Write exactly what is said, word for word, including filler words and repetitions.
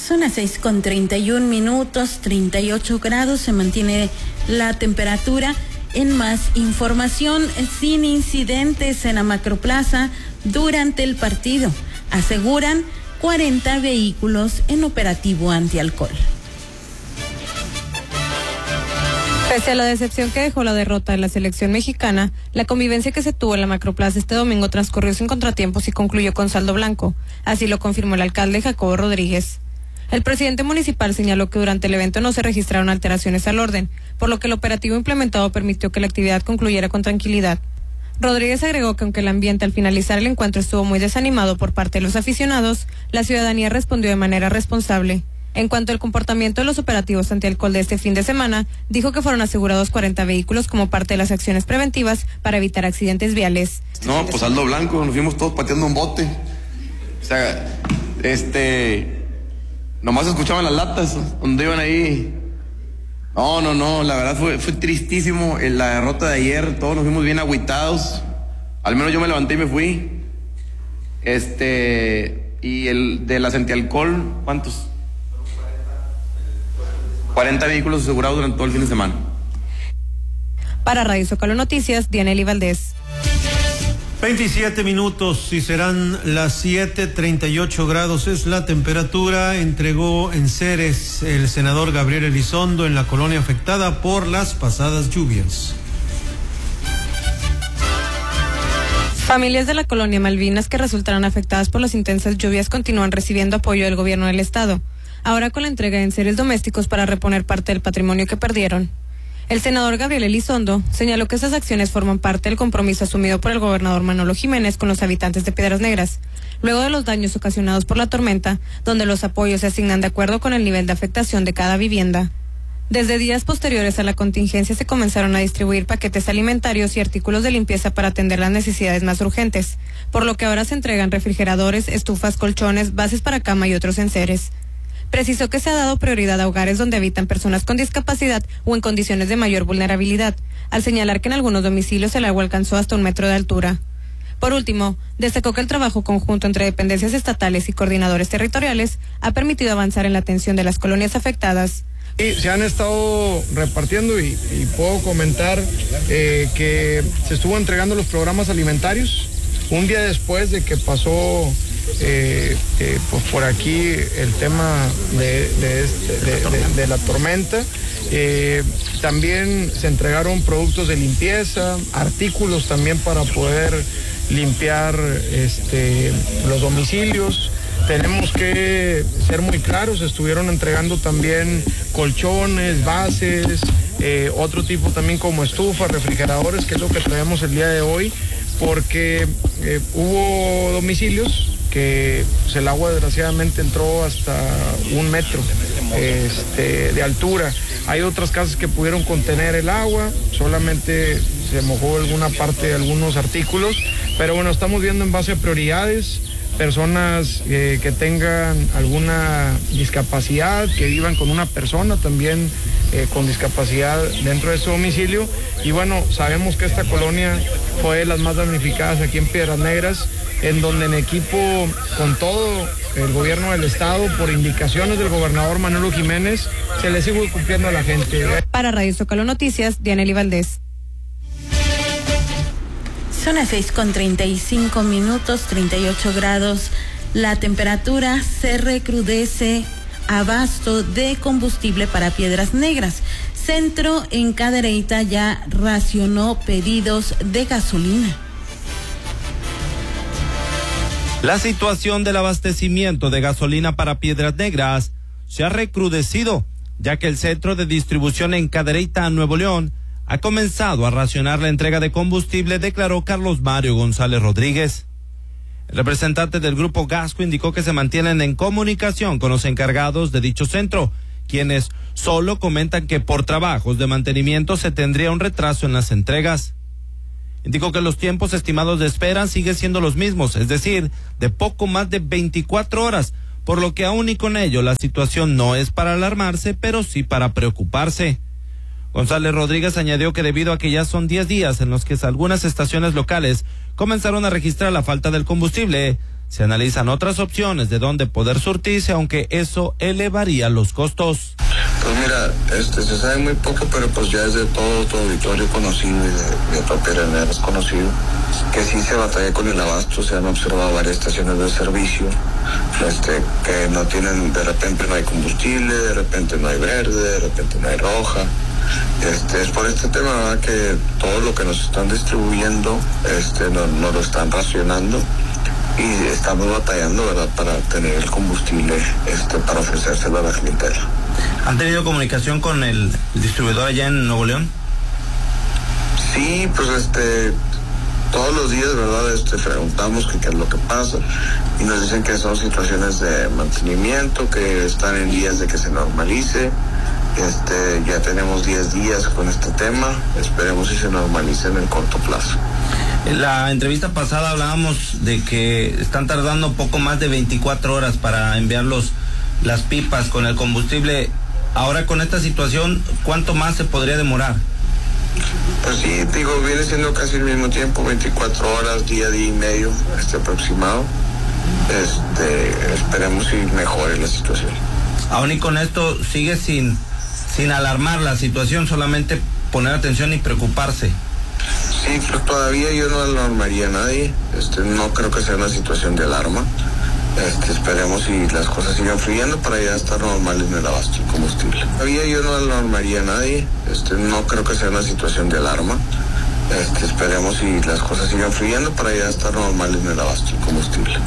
Son las seis con treinta y un minutos, treinta y ocho grados, se mantiene la temperatura. En más información, sin incidentes en la Macroplaza durante el partido. Aseguran cuarenta vehículos en operativo antialcohol. Pese a la decepción que dejó la derrota de la selección mexicana, la convivencia que se tuvo en la Macroplaza este domingo transcurrió sin contratiempos y concluyó con saldo blanco. Así lo confirmó el alcalde Jacobo Rodríguez. El presidente municipal señaló que durante el evento no se registraron alteraciones al orden, por lo que el operativo implementado permitió que la actividad concluyera con tranquilidad. Rodríguez agregó que aunque el ambiente al finalizar el encuentro estuvo muy desanimado por parte de los aficionados, la ciudadanía respondió de manera responsable. En cuanto al comportamiento de los operativos antialcohol de este fin de semana, dijo que fueron asegurados cuarenta vehículos como parte de las acciones preventivas para evitar accidentes viales. No, pues saldo blanco, nos fuimos todos pateando un bote. O sea, este... nomás escuchaban las latas, donde iban ahí. No, no, no, la verdad fue, fue tristísimo la derrota de ayer, todos nos fuimos bien agüitados. Al menos yo me levanté y me fui. Este, y el de las antialcohol, ¿cuántos? cuarenta vehículos asegurados durante todo el fin de semana. Para Radio Zócalo Noticias, Dianely Valdés. veintisiete minutos y serán las siete, treinta y ocho grados es la temperatura. Entregó enseres el senador Gabriel Elizondo en la colonia afectada por las pasadas lluvias. Familias de la colonia Malvinas que resultaron afectadas por las intensas lluvias continúan recibiendo apoyo del gobierno del estado, ahora con la entrega de enseres domésticos para reponer parte del patrimonio que perdieron. El senador Gabriel Elizondo señaló que esas acciones forman parte del compromiso asumido por el gobernador Manolo Jiménez con los habitantes de Piedras Negras, luego de los daños ocasionados por la tormenta, donde los apoyos se asignan de acuerdo con el nivel de afectación de cada vivienda. Desde días posteriores a la contingencia se comenzaron a distribuir paquetes alimentarios y artículos de limpieza para atender las necesidades más urgentes, por lo que ahora se entregan refrigeradores, estufas, colchones, bases para cama y otros enseres. Precisó que se ha dado prioridad a hogares donde habitan personas con discapacidad o en condiciones de mayor vulnerabilidad, al señalar que en algunos domicilios el agua alcanzó hasta un metro de altura. Por último, destacó que el trabajo conjunto entre dependencias estatales y coordinadores territoriales ha permitido avanzar en la atención de las colonias afectadas. Y se han estado repartiendo y, y puedo comentar eh, que se estuvo entregando los programas alimentarios un día después de que pasó eh, eh, pues por aquí el tema de, de, este, de, de, de la tormenta. Eh, también se entregaron productos de limpieza, artículos también para poder limpiar este, los domicilios. Tenemos que ser muy claros, estuvieron entregando también colchones, bases, eh, otro tipo también como estufas, refrigeradores, que es lo que traemos el día de hoy, porque eh, hubo domicilios que pues, el agua desgraciadamente entró hasta un metro este, de altura. Hay otras casas que pudieron contener el agua, solamente se mojó alguna parte de algunos artículos, pero bueno, estamos viendo en base a prioridades. Personas eh, que tengan alguna discapacidad, que vivan con una persona también eh, con discapacidad dentro de su domicilio. Y bueno, sabemos que esta colonia fue de las más damnificadas aquí en Piedras Negras, en donde en equipo con todo el gobierno del estado, por indicaciones del gobernador Manolo Jiménez, se le sigue cumpliendo a la gente. Para Radio Zócalo Noticias, Dianely Valdés. Son las seis con treinta y cinco minutos, treinta y ocho grados. La temperatura, se recrudece abasto de combustible para Piedras Negras. Centro en Cadereyta ya racionó pedidos de gasolina. La situación del abastecimiento de gasolina para Piedras Negras se ha recrudecido, ya que el centro de distribución en Cadereyta, Nuevo León, ha comenzado a racionar la entrega de combustible, declaró Carlos Mario González Rodríguez. El representante del Grupo Gasco indicó que se mantienen en comunicación con los encargados de dicho centro, quienes solo comentan que por trabajos de mantenimiento se tendría un retraso en las entregas. Indicó que los tiempos estimados de espera siguen siendo los mismos, es decir, de poco más de veinticuatro horas, por lo que aún y con ello la situación no es para alarmarse, pero sí para preocuparse. González Rodríguez añadió que debido a que ya son diez días en los que algunas estaciones locales comenzaron a registrar la falta del combustible, se analizan otras opciones de dónde poder surtirse, aunque eso elevaría los costos. Pues mira, este, se sabe muy poco, pero pues ya es de todo tu auditorio conocido y de, de Papel es conocido, que sí se batalla con el abasto. Se han observado varias estaciones de servicio, este, que no tienen, de repente no hay combustible, de repente no hay verde, de repente no hay roja. Este, es por este tema, ¿verdad?, que todo lo que nos están distribuyendo, este, no, no lo están racionando. Y estamos batallando, ¿verdad?, para tener el combustible este, para ofrecérselo a la clientela. ¿Han tenido comunicación con el distribuidor allá en Nuevo León? Sí, pues este, todos los días, ¿verdad?, este, preguntamos qué es lo que pasa y nos dicen que son situaciones de mantenimiento, que están en días de que se normalice. Este, ya tenemos diez días con este tema, esperemos si se normalice en el corto plazo. En la entrevista pasada hablábamos de que están tardando poco más de veinticuatro horas para enviar los, las pipas con el combustible. Ahora con esta situación, ¿cuánto más se podría demorar? Pues sí, digo, viene siendo casi el mismo tiempo, veinticuatro horas, día, día y medio, este aproximado. Este, esperemos si mejore la situación. Aún y con esto, sigue sin, sin alarmar la situación, solamente poner atención y preocuparse. Sí, pero todavía yo no alarmaría a nadie. Este, no creo que sea una situación de alarma. Este, esperemos si las cosas sigan fluyendo para ya estar normal en el abasto del combustible. Todavía yo no alarmaría a nadie. Este, no creo que sea una situación de alarma. Este, esperemos si las cosas sigan fluyendo para ya estar normal en el abasto del combustible.